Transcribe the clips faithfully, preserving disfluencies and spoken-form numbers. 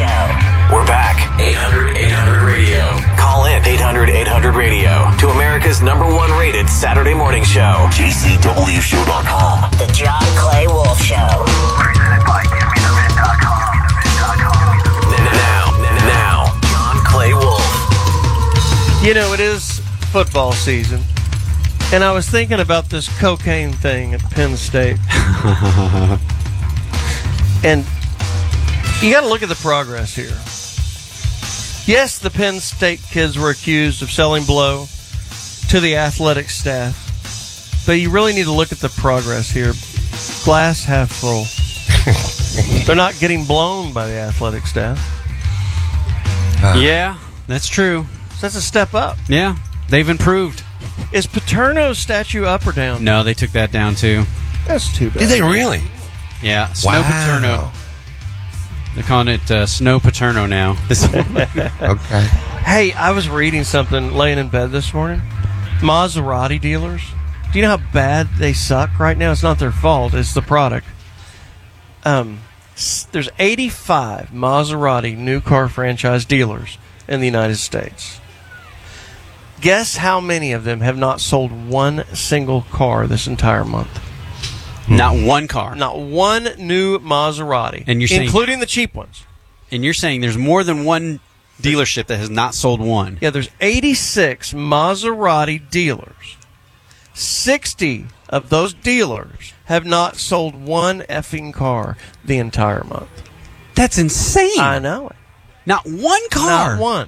Show. We're back. eight hundred eight hundred radio. Call in eight hundred eight hundred radio to America's number one rated Saturday morning show. J C W show dot com. The John Clay Wolf Show. Presented by Give Me The Vin dot com. Now, now, John Clay Wolf. You know, it is football season, and I was thinking about this cocaine thing at Penn State. And you got to look at the progress here. Yes, the Penn State kids were accused of selling blow to the athletic staff, but you really need to look at the progress here. Glass half full. They're not getting blown by the athletic staff. Uh, yeah, that's true. So that's a step up. Yeah, they've improved. Is Paterno's statue up or down? No, they took that down too. That's too bad. Did they really? Yeah, Snow Wow. Paterno. They're calling it uh, Snow Paterno now. Okay. Hey, I was reading something laying in bed this morning. Maserati dealers. Do you know how bad they suck right now? It's not their fault. It's the product. Um, s- there's eighty-five Maserati new car franchise dealers in the United States. Guess how many of them have not sold one single car this entire month? Not one car. Not one new Maserati, And you're saying- including the cheap ones. And you're saying there's more than one dealership that has not sold one. Yeah, there's eighty-six Maserati dealers. sixty of those dealers have not sold one effing car the entire month. That's insane. I know it. Not one car. Not one.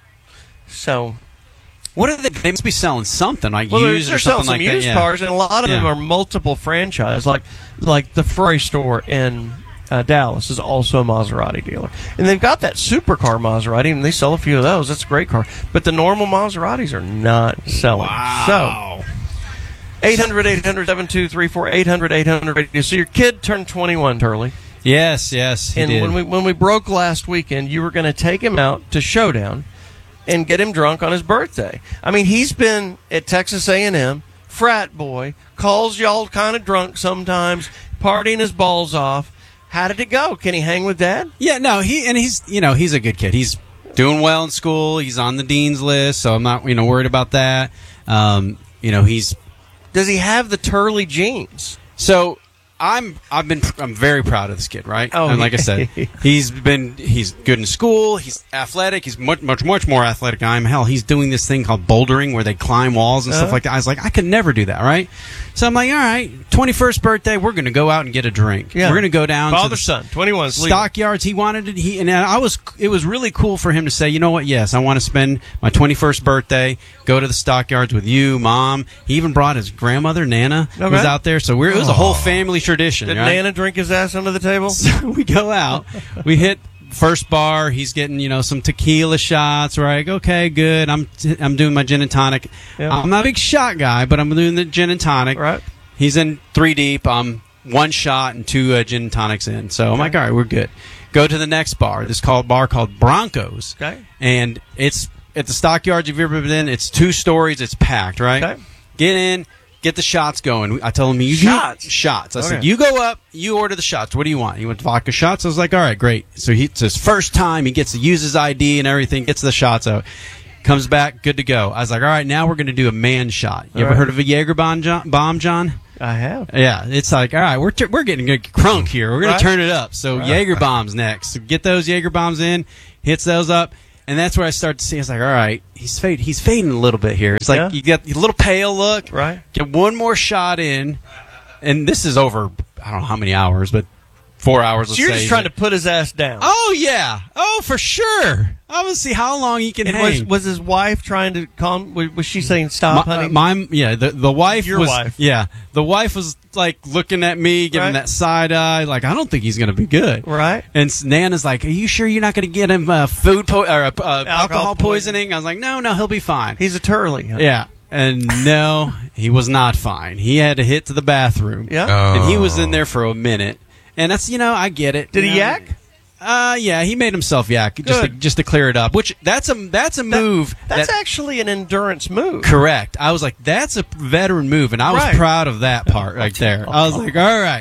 So, What are they? They must be selling something like well, they're, used they're or selling something some like used that. Yeah. cars, and a lot of them Yeah. are multiple franchise, like like the Ferrari store in uh, Dallas is also a Maserati dealer, and they've got that supercar Maserati, and they sell a few of those. That's a great car, but the normal Maseratis are not selling. Wow. So, eight hundred eight hundred seven two three four eight hundred eight hundred. So your kid turned twenty-one, Turley. Yes, yes, he And did. when we when we broke last weekend, you were going to take him out to Showdown and get him drunk on his birthday. I mean, he's been at Texas A and M, frat boy, calls y'all kind of drunk sometimes, partying his balls off. How did it go? Can he hang with Dad? Yeah, no, he and he's you know he's a good kid. He's doing well in school. He's on the dean's list, so I'm not you know worried about that. Um, you know he's Does he have the Turley genes? so. I'm I've been I'm very proud of this kid, right? Oh, and like I said, he's been he's good in school. He's athletic. He's much much much more athletic than I am. Hell, he's doing this thing called bouldering where they climb walls and Uh-huh. stuff like that. I was like, I could never do that, right? So I'm like, all right, twenty-first birthday, we're going to go out and get a drink. Yeah. We're going to go down to Father the son, twenty-one. Stockyards. He wanted it. He and I was. It was really cool for him to say, you know what? Yes, I want to spend my twenty-first birthday. Go to the Stockyards with you, Mom. He even brought his grandmother, Nana, Okay. was out there. So we're, it was a whole family tradition. Did right? Nana drink his ass under the table? So we go out. We hit first bar. He's getting you know some tequila shots. We're like, okay, good. I'm t- I'm doing my gin and tonic. Yeah. I'm not a big shot guy, but I'm doing the gin and tonic. Right. He's in three deep. I'm one shot and two uh, gin and tonics in. So I'm like, all right, we're good. Go to the next bar. This called bar called Broncos. Okay. And it's at the Stockyards. If you've ever been in, it's two stories. It's packed, right? Okay. Get in. Get the shots going. I told him, you Shots? shots. I said, Okay. you go up, you order the shots. What do you want? He went vodka shots. I was like, all right, great. So he, it's his first time. He gets to use his I D and everything, gets the shots out. Comes back, good to go. I was like, all right, now we're going to do a man shot. You All ever right. heard of a Jaeger bomb, John? Bomb, John? I have. Yeah, it's like, all right, we're t- we're getting a crunk here. We're going Right. to turn it up. So Right. Jaeger bombs next. So get those Jaeger bombs in, hits those up, and that's where I start to see. I was like, all right, he's fade, he's fading a little bit here. It's like Yeah. you get a little pale look. Right. Get one more shot in, and this is over. I don't know how many hours, but four hours. So let's you're say. just trying to put his ass down. Oh yeah. Oh for sure. I want to see how long he can And hang. was, was his wife trying to calm? Was, was she saying stop, my, honey? uh, my- yeah, the the wife Your was wife. yeah, the wife was like looking at me, giving Right. that side eye, like I don't think he's gonna be good, Right. And s- Nana's like, "Are you sure you're not gonna get him uh, food po- or uh, uh, alcohol, poisoning. poisoning?" I was like, "No, no, he'll be fine." He's a Turley. Huh? Yeah, and no, he was not fine. He had to hit to the bathroom, Yeah. Oh. and he was in there for a minute, and that's you know I get it. Did you he know? yak? Uh, yeah, he made himself yak just to, Good. just to clear it up. Which that's a that's a move. That's that, actually an endurance move. Correct. I was like, that's a veteran move, and I was Right. proud of that part right there. I was like, all right,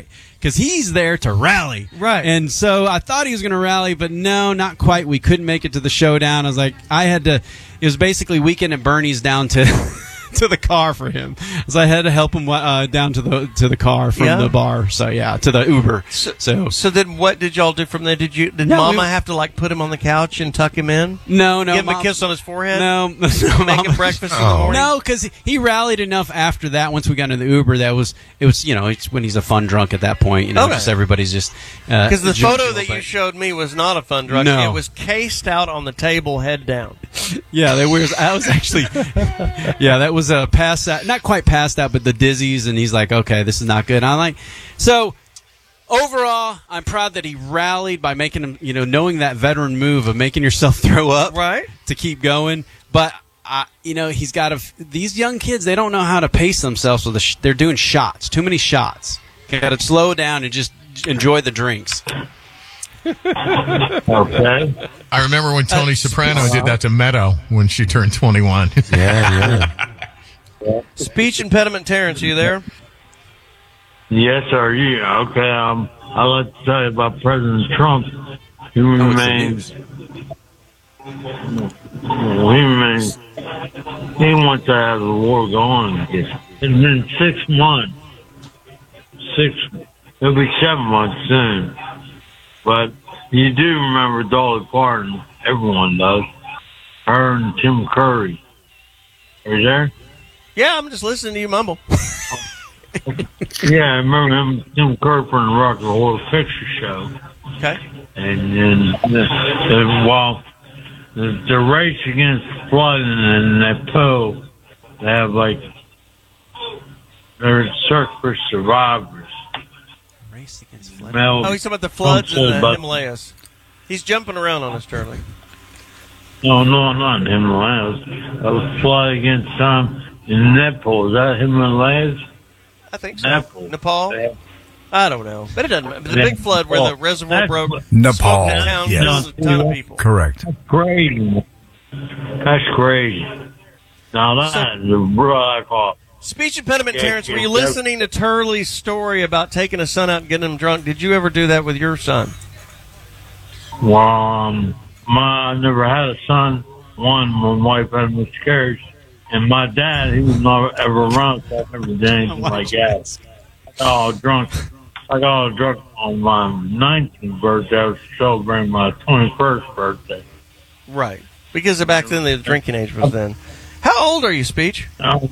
because he's there to rally. Right. And so I thought he was going to rally, but no, not quite. We couldn't make it to the showdown. I was like, I had to, it was basically Weekend at Bernie's down to to the car for him. So I had to help him uh, down to the to the car from Yeah. the bar. So yeah, to the Uber. So, So so then what did y'all do from there? Did you did No, Mama we- have to like put him on the couch and tuck him in? no, no. Give him Mom- a kiss on his forehead? No, no Make Mama- him breakfast in the Oh. morning? No, because he rallied enough after that. Once we got into the Uber, that was it was you know it's when he's a fun drunk at that point. You know, Okay. just everybody's just uh, Because the jovial, photo that but- you showed me was not a fun drunk. No. It was cased out on the table, head down. Yeah, that was. I was actually. Yeah, that was a pass out. Not quite passed out, but the dizzies, and he's like, "Okay, this is not good." And I'm like, so. Overall, I'm proud that he rallied by making him, you know, knowing that veteran move of making yourself throw up, Right. to keep going. But I, you know, he's got to. These young kids, they don't know how to pace themselves with the. Sh- they're doing shots, too many shots. Got to slow down and just enjoy the drinks. Okay. I remember when Tony Soprano did that to Meadow when she turned twenty-one. Yeah, yeah. Speech impediment Terrence, are you there? Yes, sir. Yeah. Okay. Um, I'd like to tell you about President Trump. He Oh, it's the remains. news. He remains. He wants to have the war going. It's been six months. Six. It'll be seven months soon. But you do remember Dolly Parton. Everyone does. Her and Tim Curry. Are you there? Yeah, I'm just listening to you mumble. Yeah, I remember him, Tim Curry from the Rock and Roll Picture Show. Okay. And then, the, the, well, the, the race against flooding and that Poe, they have like, they're search for survivors. Race against flood. Mel, Oh, he's talking about the floods in the But- Himalayas. He's jumping around on us, Charlie. no, no, not in Himalayas. That was flood against some in Nepal. Is that Himalayas? I think so. Nepal. Nepal? Yeah. I don't know. But it doesn't matter. The Yeah. big flood where the Oh, reservoir that's broke. what- Nepal. Smoked the town, Yes. killed a ton of people. Correct. Crazy. That's crazy. Now that is a real call. Speech impediment, Yeah, Terrence, were you yeah. listening to Turley's story about taking a son out and getting him drunk? Did you ever do that with your son? Well, um, my, I never had a son. One, my wife had a miscarriage. And my dad, he was not ever around, so I never did anything like that. I got all drunk. I got all drunk on my nineteenth birthday. I was celebrating my twenty-first birthday. Right. Because back then the drinking age was then. How old are you, Speech? Oh,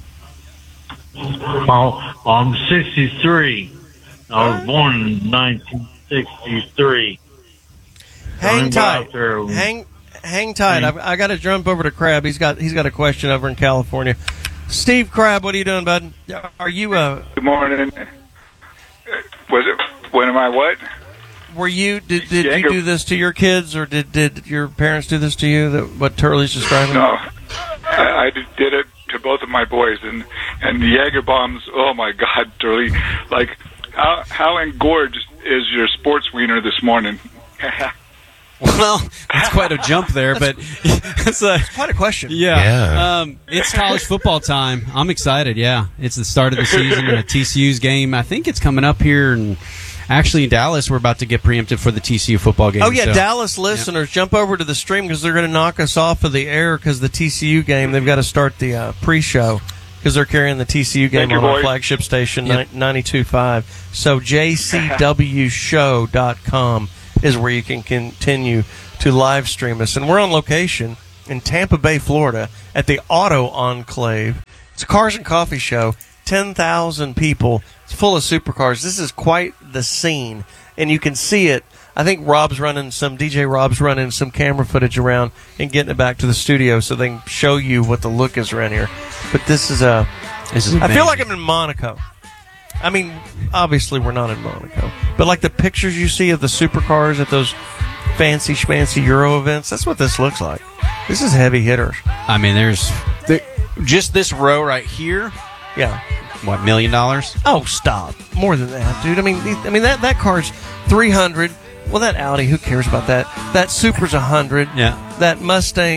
oh, I'm sixty-three. I was born in nineteen sixty-three. Hang Running tight. out there. Hang hang tight. I, I got to jump over to Crab. He's got he's got a question over in California. Steve Crab, what are you doing, bud? Are you uh Good morning. Was it? When am I what? were you did did Yeah, you you're- do this to your kids or did did your parents do this to you? That what Turley's describing? No, I, I did it to both of my boys, and and the Jaeger bombs. Oh my God, Turley! Like how how engorged is your sports wiener this morning? Well, that's quite a jump there, but it's a, Quite a question. yeah. Yeah. Um, it's college football time. I'm excited. Yeah, it's the start of the season. Uh, T C U's game. I think it's coming up here, and actually in Dallas, we're about to get preempted for the T C U football game. Oh yeah, so- Dallas listeners, jump over to the stream because they're going to knock us off of the air because the T C U game. They've got to start the uh, pre-show because they're carrying the T C U game Thank you, on our boys. flagship station, Yep. ninety-two point five. So j c w show dot com is where you can continue to live stream us, and we're on location in Tampa Bay, Florida, at the Auto Enclave. It's a cars and coffee show. ten thousand people. It's full of supercars. This is quite the scene, and you can see it. I think Rob's running some, D J Rob's running some camera footage around and getting it back to the studio so they can show you what the look is around here. But this is a, This is I feel amazing. like I'm in Monaco. I mean, obviously we're not in Monaco, but like the pictures you see of the supercars at those fancy schmancy Euro events, that's what this looks like. This is heavy hitters. I mean, there's there, just this row right here. Yeah. What, million dollars? Oh, stop! More than that, dude. I mean, these- I mean that that car's three hundred. Well, that Audi, who cares about that? That Supra's a hundred. Yeah. That Mustang,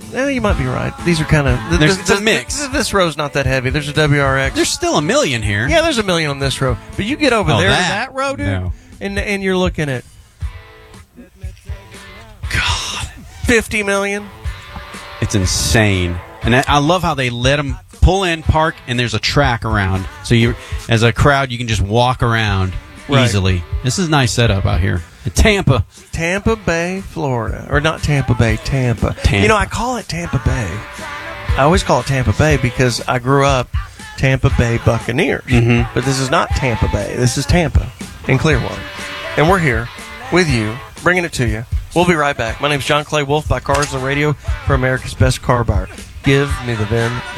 eh, you might be right. These are kind of There's- it's a mix. This, this row's not that heavy. There's a W R X. There's still a million here. Yeah, there's a million on this row. But you get over Oh, there that? to that row, dude, No. and and you're looking at God, fifty million. It's insane. And I I love how they let them pull in, park, and there's a track around. So you, as a crowd, you can just walk around Right. easily. This is a nice setup out here. In Tampa. Tampa Bay, Florida. Or not Tampa Bay, Tampa. Tampa. You know, I call it Tampa Bay. I always call it Tampa Bay because I grew up Tampa Bay Buccaneers. Mhm. But this is not Tampa Bay. This is Tampa in Clearwater. And we're here with you, bringing it to you. We'll be right back. My name's John Clay Wolf by Cars on the Radio for America's Best Car Buyer. Give me the V I N